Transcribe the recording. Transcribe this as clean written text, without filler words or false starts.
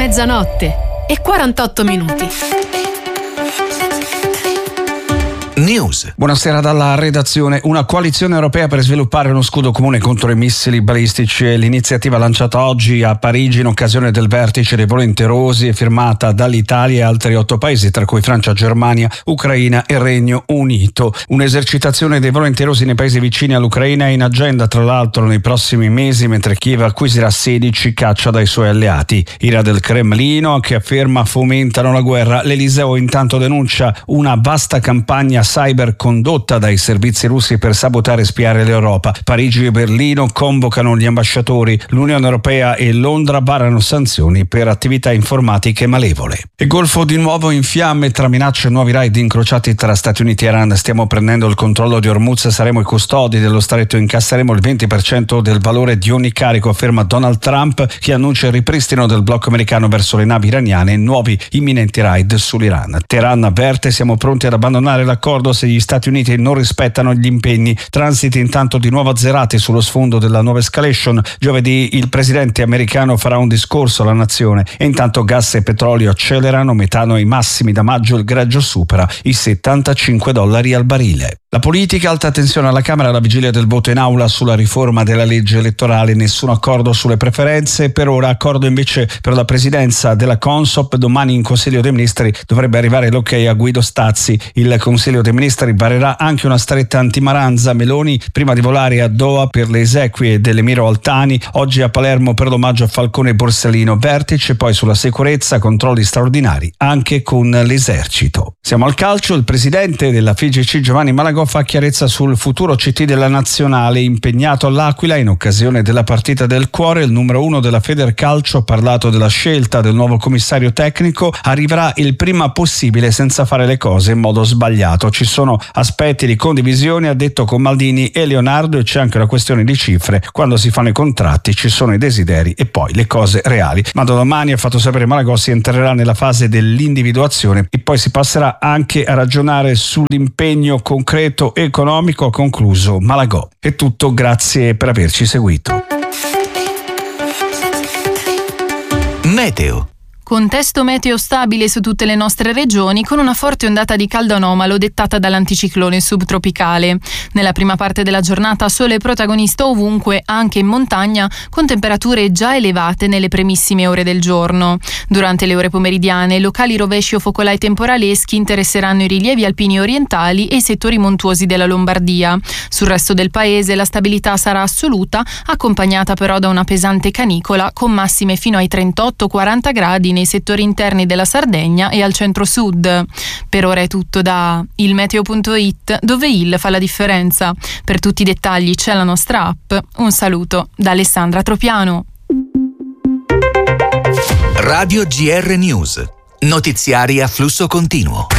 Mezzanotte e 48 minuti. News. Buonasera dalla redazione. Una coalizione europea per sviluppare uno scudo comune contro i missili balistici è l'iniziativa lanciata oggi a Parigi in occasione del vertice dei volenterosi e firmata dall'Italia e altri 8 paesi, tra cui Francia, Germania, Ucraina e Regno Unito. Un'esercitazione dei volenterosi nei paesi vicini all'Ucraina è in agenda tra l'altro nei prossimi mesi, mentre Kiev acquisirà 16 caccia dai suoi alleati. Ira del Cremlino, che afferma fomentano la guerra. L'Eliseo intanto denuncia una vasta campagna cyber condotta dai servizi russi per sabotare e spiare l'Europa. Parigi e Berlino convocano gli ambasciatori. L'Unione Europea e Londra varano sanzioni per attività informatiche malevole. Il Golfo di nuovo in fiamme tra minacce e nuovi raid incrociati tra Stati Uniti e Iran. Stiamo prendendo il controllo di Hormuz, saremo i custodi dello stretto, incasseremo il 20% del valore di ogni carico, afferma Donald Trump, che annuncia il ripristino del blocco americano verso le navi iraniane e nuovi imminenti raid sull'Iran. Teheran avverte: siamo pronti ad abbandonare l'accordo se gli Stati Uniti non rispettano gli impegni. Transiti intanto di nuovo azzerati sullo sfondo della nuova escalation. Giovedì il presidente americano farà un discorso alla nazione e intanto gas e petrolio accelerano, metano ai massimi da maggio, il greggio supera i $75 al barile. La politica, alta tensione alla Camera alla vigilia del voto in aula sulla riforma della legge elettorale, nessun accordo sulle preferenze, per ora accordo invece per la presidenza della Consop. Domani in Consiglio dei Ministri dovrebbe arrivare l'ok a Guido Stazzi. Il Consiglio dei Ministri varerà anche una stretta antimaranza. Meloni prima di volare a Doha per le esequie dell'Emiro Altani, oggi a Palermo per l'omaggio a Falcone e Borsellino. Vertice poi sulla sicurezza, controlli straordinari anche con l'esercito. Siamo al calcio. Il presidente della FIGC Giovanni Malagò fa chiarezza sul futuro CT della nazionale, impegnato all'Aquila in occasione della partita del cuore. Il numero 1 della Federcalcio ha parlato della scelta del nuovo commissario tecnico: arriverà il prima possibile senza fare le cose in modo sbagliato. Ci sono aspetti di condivisione, ha detto, con Maldini e Leonardo, e c'è anche una questione di cifre. Quando si fanno i contratti ci sono i desideri e poi le cose reali. Ma da domani, ha fatto sapere Malagò, si entrerà nella fase dell'individuazione e poi si passerà anche a ragionare sull'impegno concreto economico, ha concluso Malagò. È tutto, grazie per averci seguito. Meteo. Contesto meteo stabile su tutte le nostre regioni, con una forte ondata di caldo anomalo dettata dall'anticiclone subtropicale. Nella prima parte della giornata sole protagonista ovunque, anche in montagna, con temperature già elevate nelle primissime ore del giorno. Durante le ore pomeridiane, locali rovesci o focolai temporaleschi interesseranno i rilievi alpini orientali e i settori montuosi della Lombardia. Sul resto del paese la stabilità sarà assoluta, accompagnata però da una pesante canicola, con massime fino ai 38-40 gradi nei settori interni della Sardegna e al centro-sud. Per ora è tutto da ilmeteo.it, dove il fa la differenza. Per tutti i dettagli c'è la nostra app. Un saluto da Alessandra Tropiano. Radio GR News. Notiziari a flusso continuo.